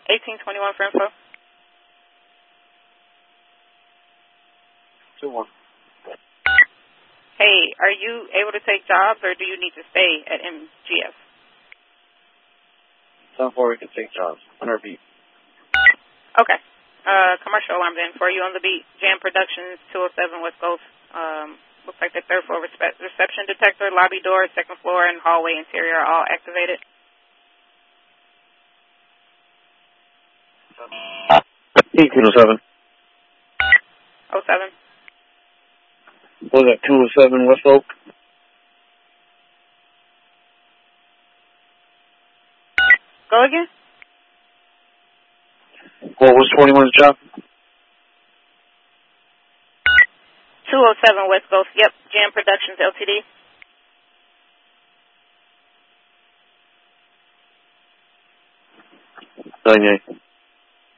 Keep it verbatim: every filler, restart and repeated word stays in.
eighteen twenty-one for info. two one. Hey, are you able to take jobs, or do you need to stay at M G F? seven four, we can take jobs. one hundred beat. Okay. Uh, commercial alarms in for you on the beat. Jam Productions, two oh seven West Coast. Um, looks like the third floor respe- reception detector, lobby door, second floor, and hallway interior are all activated. eighteen oh seven. oh seven. What was that, two oh seven West Oak? Go again? What was twenty-one's job? two oh seven West Coast. Yep. Jam Productions, L T D. Done, yeah.